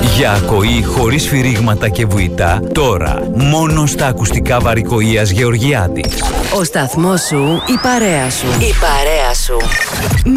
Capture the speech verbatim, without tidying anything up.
Για ακοή χωρίς σφυρίγματα και βουητά, τώρα μόνο στα ακουστικά Βαρικοΐας Γεωργιάδης. Ο σταθμός σου, η παρέα σου. Η παρέα σου.